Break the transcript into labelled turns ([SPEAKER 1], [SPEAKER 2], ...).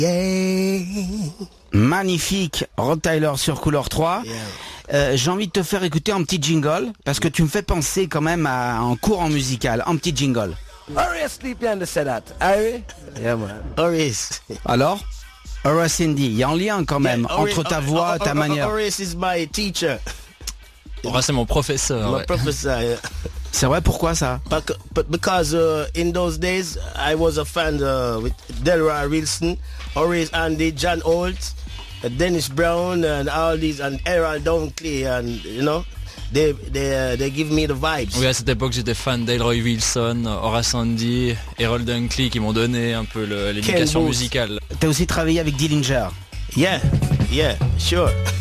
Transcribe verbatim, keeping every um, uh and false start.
[SPEAKER 1] Yeah.
[SPEAKER 2] Magnifique, Rod Tyler sur Couleur trois.
[SPEAKER 1] Yeah.
[SPEAKER 2] Euh, j'ai envie de te faire écouter un petit jingle, parce que tu me fais penser quand même à un courant musical, un petit jingle.
[SPEAKER 1] Horace Sleepy and said that. Harry? Yeah, man. Horace.
[SPEAKER 2] Alors Horace Indy, il y a un lien quand même
[SPEAKER 1] Yeah,
[SPEAKER 2] entre ta voix, ta manière.
[SPEAKER 1] Horace is my teacher.
[SPEAKER 3] Horace c'est mon professeur.
[SPEAKER 1] My
[SPEAKER 3] Ouais.
[SPEAKER 1] professor, yeah.
[SPEAKER 2] C'est vrai, pourquoi ça?
[SPEAKER 1] Bec- but because uh, in those days I was a fan uh, with Delroy Wilson, Horace Andy, John Holt, uh, Dennis Brown, and all these, and Errol Dunkley, and you know, they they uh, they give me the vibes.
[SPEAKER 3] Oui, à cette époque j'étais fan d'Elroy Wilson, Horace Andy, Errol Dunkley qui m'ont donné un peu le- l'éducation
[SPEAKER 1] Booth.
[SPEAKER 3] musicale.
[SPEAKER 2] T'as aussi travaillé avec Dillinger.
[SPEAKER 1] Yeah, yeah, sure.